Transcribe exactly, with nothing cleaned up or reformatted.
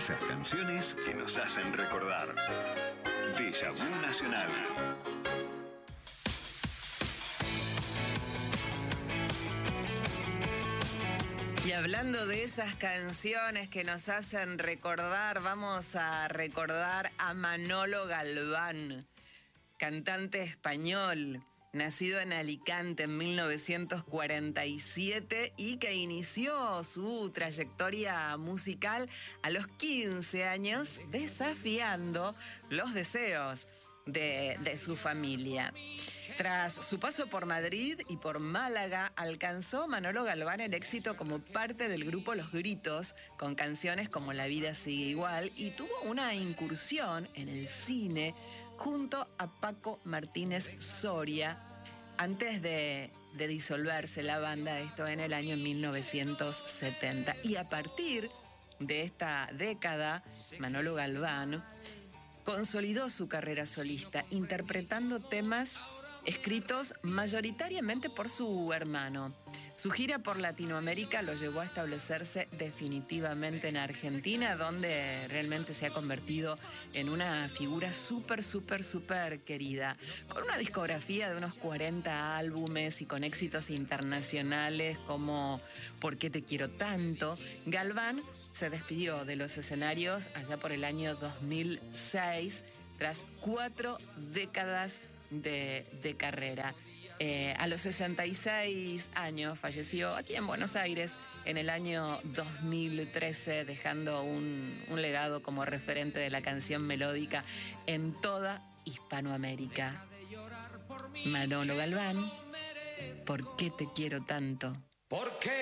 Esas canciones que nos hacen recordar. Déjà Vu Nacional. Y hablando de esas canciones que nos hacen recordar, vamos a recordar a Manolo Galván, cantante español, nacido en Alicante en mil novecientos cuarenta y siete y que inició su trayectoria musical a los quince años, desafiando los deseos de, de su familia. Tras su paso por Madrid y por Málaga, alcanzó Manolo Galván el éxito como parte del grupo Los Gritos, con canciones como La vida sigue igual, y tuvo una incursión en el cine junto a Paco Martínez Soria, antes de, de disolverse la banda, esto en el año mil novecientos setenta. Y a partir de esta década, Manolo Galván consolidó su carrera solista, interpretando temas escritos mayoritariamente por su hermano. Su gira por Latinoamérica lo llevó a establecerse definitivamente en Argentina, donde realmente se ha convertido en una figura súper, súper, súper querida. Con una discografía de unos cuarenta álbumes y con éxitos internacionales como ¿Por qué te quiero tanto?, Galván se despidió de los escenarios allá por el año dos mil seis, tras cuatro décadas de, de carrera. Eh, a los sesenta y seis años falleció aquí en Buenos Aires en el año dos mil trece, dejando un, un legado como referente de la canción melódica en toda Hispanoamérica. Manolo Galván, ¿por qué te quiero tanto? ¿Por qué?